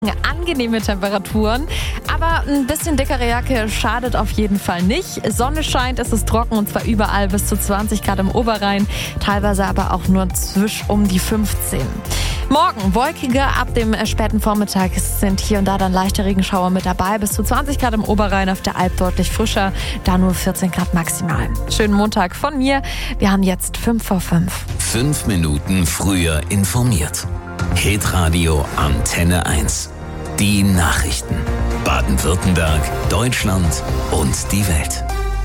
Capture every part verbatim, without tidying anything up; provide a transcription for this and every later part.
Angenehme Temperaturen, aber ein bisschen dickere Jacke schadet auf jeden Fall nicht. Sonne scheint, es ist trocken und zwar überall bis zu zwanzig Grad im Oberrhein, teilweise aber auch nur zwisch um die fünfzehn. Morgen wolkiger, ab dem späten Vormittag sind hier und da dann leichte Regenschauer mit dabei. Bis zu zwanzig Grad im Oberrhein, auf der Alp deutlich frischer, da nur vierzehn Grad maximal. Schönen Montag von mir, wir haben jetzt fünf vor fünf. Fünf Minuten früher informiert. Hitradio Antenne eins. Die Nachrichten. Baden-Württemberg, Deutschland und die Welt.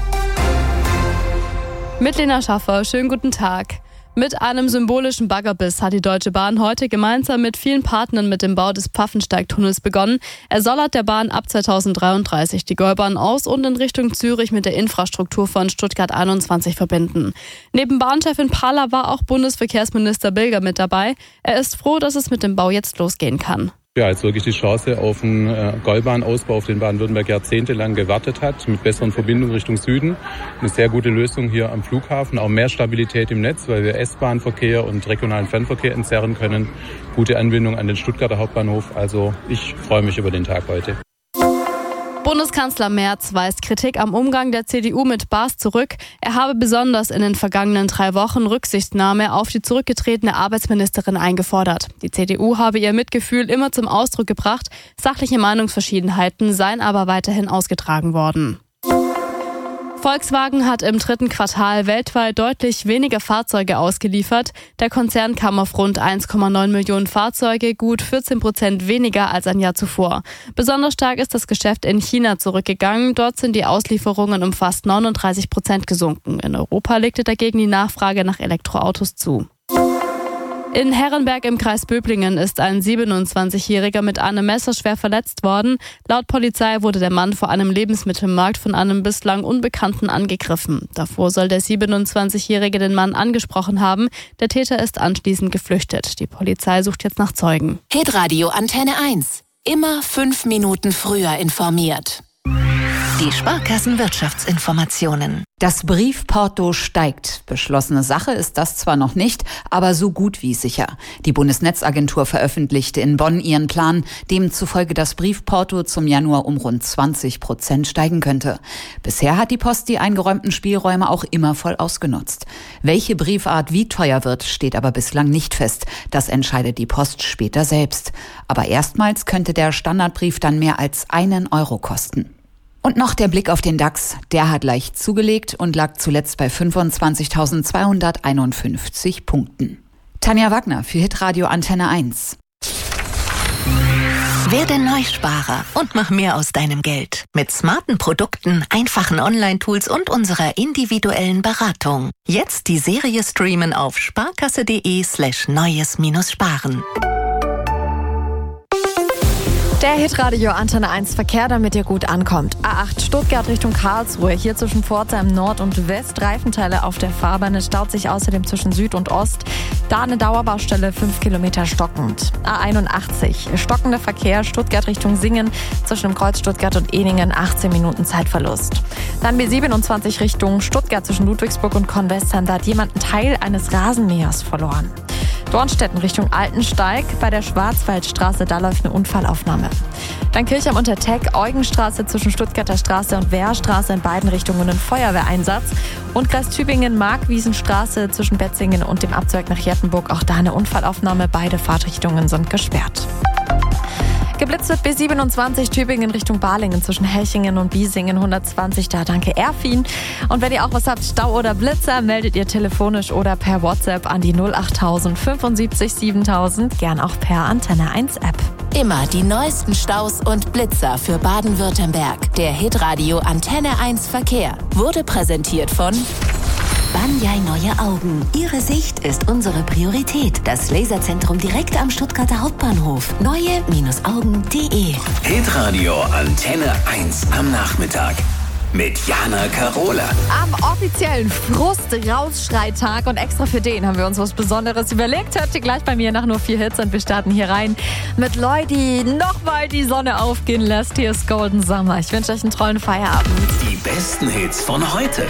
Mit Lena Schaffer, schönen guten Tag. Mit einem symbolischen Baggerbiss hat die Deutsche Bahn heute gemeinsam mit vielen Partnern mit dem Bau des Pfaffensteigtunnels begonnen. Er soll laut der Bahn ab zweitausenddreiunddreißig die Gäubahn aus und in Richtung Zürich mit der Infrastruktur von Stuttgart einundzwanzig verbinden. Neben Bahnchefin Pahler war auch Bundesverkehrsminister Bilger mit dabei. Er ist froh, dass es mit dem Bau jetzt losgehen kann. Ja, jetzt wirklich die Chance auf einen äh, Gäubahnausbau, auf den Baden-Württemberg jahrzehntelang gewartet hat, mit besseren Verbindungen Richtung Süden. Eine sehr gute Lösung hier am Flughafen, auch mehr Stabilität im Netz, weil wir S-Bahn-Verkehr und regionalen Fernverkehr entzerren können. Gute Anbindung an den Stuttgarter Hauptbahnhof. Also ich freue mich über den Tag heute. Bundeskanzler Merz weist Kritik am Umgang der C D U mit Baas zurück. Er habe besonders in den vergangenen drei Wochen Rücksichtnahme auf die zurückgetretene Arbeitsministerin eingefordert. Die C D U habe ihr Mitgefühl immer zum Ausdruck gebracht. Sachliche Meinungsverschiedenheiten seien aber weiterhin ausgetragen worden. Volkswagen hat im dritten Quartal weltweit deutlich weniger Fahrzeuge ausgeliefert. Der Konzern kam auf rund eins Komma neun Millionen Fahrzeuge, gut vierzehn Prozent weniger als ein Jahr zuvor. Besonders stark ist das Geschäft in China zurückgegangen. Dort sind die Auslieferungen um fast neununddreißig Prozent gesunken. In Europa legte dagegen die Nachfrage nach Elektroautos zu. In Herrenberg im Kreis Böblingen ist ein siebenundzwanzigjähriger mit einem Messer schwer verletzt worden. Laut Polizei wurde der Mann vor einem Lebensmittelmarkt von einem bislang Unbekannten angegriffen. Davor soll der siebenundzwanzigjährige den Mann angesprochen haben. Der Täter ist anschließend geflüchtet. Die Polizei sucht jetzt nach Zeugen. Hitradio Antenne eins. Immer fünf Minuten früher informiert. Die Sparkassenwirtschaftsinformationen. Das Briefporto steigt. Beschlossene Sache ist das zwar noch nicht, aber so gut wie sicher. Die Bundesnetzagentur veröffentlichte in Bonn ihren Plan, demzufolge das Briefporto zum Januar um rund zwanzig Prozent steigen könnte. Bisher hat die Post die eingeräumten Spielräume auch immer voll ausgenutzt. Welche Briefart wie teuer wird, steht aber bislang nicht fest. Das entscheidet die Post später selbst. Aber erstmals könnte der Standardbrief dann mehr als einen Euro kosten. Und noch der Blick auf den DAX. Der hat leicht zugelegt und lag zuletzt bei fünfundzwanzigtausendzweihunderteinundfünfzig Punkten. Tanja Wagner für Hitradio Antenne eins. Werde Neusparer und mach mehr aus deinem Geld. Mit smarten Produkten, einfachen Online-Tools und unserer individuellen Beratung. Jetzt die Serie streamen auf sparkasse.de slash neues minus sparen. Der Hitradio Antenne eins Verkehr, damit ihr gut ankommt. A acht Stuttgart Richtung Karlsruhe. Hier zwischen Pforzheim Nord und West. Reifenteile auf der Fahrbahn. Es staut sich außerdem zwischen Süd und Ost. Da eine Dauerbaustelle, fünf Kilometer stockend. A einundachtzig. Stockender Verkehr Stuttgart Richtung Singen. Zwischen dem Kreuz Stuttgart und Ehningen achtzehn Minuten Zeitverlust. Dann B siebenundzwanzig Richtung Stuttgart zwischen Ludwigsburg und Convestheim. Da hat jemand einen Teil eines Rasenmähers verloren. Dornstetten Richtung Altensteig. Bei der Schwarzwaldstraße, da läuft eine Unfallaufnahme. Dann Kirchheim unter Teck, Eugenstraße zwischen Stuttgarter Straße und Wehrstraße in beiden Richtungen ein Feuerwehreinsatz. Und Kreis Tübingen, Markwiesenstraße zwischen Betzingen und dem Abzweig nach Jettenburg. Auch da eine Unfallaufnahme. Beide Fahrtrichtungen sind gesperrt. Geblitzt wird B siebenundzwanzig Tübingen Richtung Balingen zwischen Helchingen und Biesingen hundertzwanzig. Da danke Erfin. Und wenn ihr auch was habt, Stau oder Blitzer, meldet ihr telefonisch oder per WhatsApp an die null achttausend fünfundsiebzig siebentausend. Gern auch per Antenne eins App. Immer die neuesten Staus und Blitzer für Baden-Württemberg. Der Hitradio Antenne eins Verkehr wurde präsentiert von Banyai Neue Augen. Ihre Sicht ist unsere Priorität. Das Laserzentrum direkt am Stuttgarter Hauptbahnhof. neue Augen punkt de. Hitradio Antenne eins am Nachmittag. Mit Jana Karola. Am offiziellen Frust-Rausschreitag und extra für den haben wir uns was Besonderes überlegt. Hört ihr gleich bei mir nach nur vier Hits und wir starten hier rein mit Leuten, die nochmal die Sonne aufgehen lässt. Hier ist Golden Summer. Ich wünsche euch einen tollen Feierabend. Die besten Hits von heute.